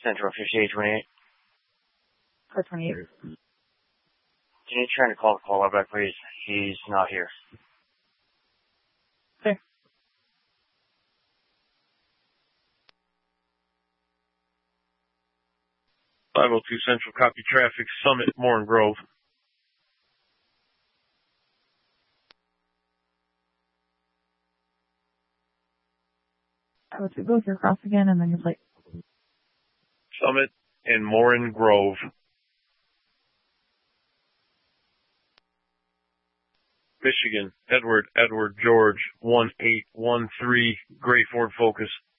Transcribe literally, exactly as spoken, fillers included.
Central fifty-eight twenty-eight. Car twenty-eight. Can you try to call the caller back, please? He's not here. Okay. five oh two Central, copy traffic, Summit, Morin Grove. I would go with your cross again and then your plate. Summit and Morin Grove. Michigan, Edward, Edward, George, one eight one three, Gray Ford Focus.